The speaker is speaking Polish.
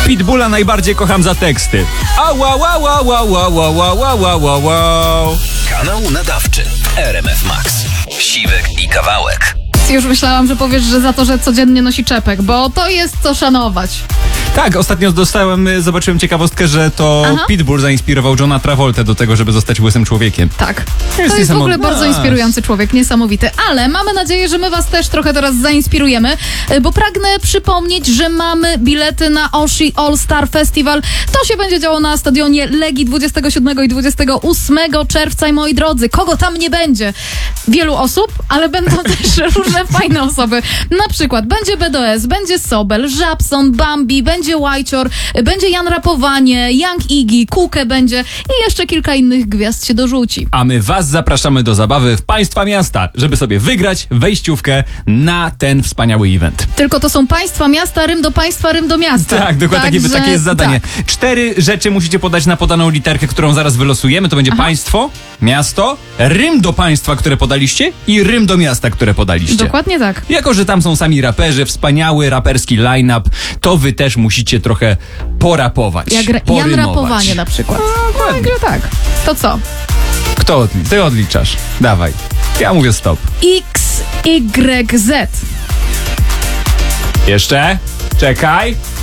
Pitbulla najbardziej kocham za teksty. Au, au, au, au, au, au, au, au, au, au, au. Kanał nadawczy RMF Max. Siwek i Kawałek. Już myślałam, że powiesz, że za to, że codziennie nosi czepek, bo to jest co szanować. Tak, ostatnio zobaczyłem ciekawostkę, że to Pitbull zainspirował Johna Travoltę do tego, żeby zostać łysym człowiekiem. Tak. To jest w ogóle bardzo inspirujący człowiek, niesamowity. Ale mamy nadzieję, że my was też trochę teraz zainspirujemy, bo pragnę przypomnieć, że mamy bilety na Oshi All Star Festival. To się będzie działo na stadionie Legii 27 i 28 czerwca i moi drodzy, kogo tam nie będzie? Wielu osób, ale będą też różne fajne osoby. Na przykład będzie BDS, będzie Sobel, Żabson, Bambi, będzie Łajcior, będzie Jan Rapowanie, Young Iggy, Kukę będzie i jeszcze kilka innych gwiazd się dorzuci. A my was zapraszamy do zabawy w państwa miasta, żeby sobie wygrać wejściówkę na ten wspaniały event. Tylko to są państwa miasta, rym do państwa, rym do miasta. Tak, dokładnie, takie jest zadanie. Tak. 4 rzeczy musicie podać na podaną literkę, którą zaraz wylosujemy. To będzie państwo, miasto, rym do państwa, które podaliście i rym do miasta, które podaliście. Dokładnie tak. Jako że tam są sami raperzy, wspaniały raperski line-up, to wy też musicie trochę porapować, Jan Rapowanie na przykład. No, tak. To co? Ty odliczasz. Dawaj. Ja mówię stop. XYZ. Jeszcze? Czekaj.